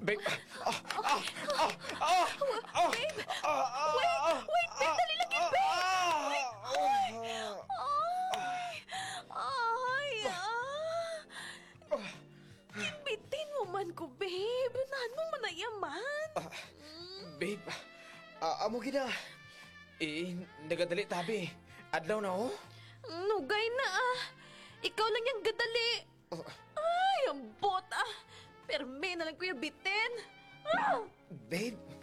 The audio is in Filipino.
Babe! Wait, babe, dali lang yun, babe! Imbitin mo man ko, babe. Unahan mo manayaman. Babe, amo gina. Nagadali tabi. Adlaw na, oh. Nugay na, Ikaw lang yung gadali. Ay, ang bot, Perme na lang kuya bitin. Babe,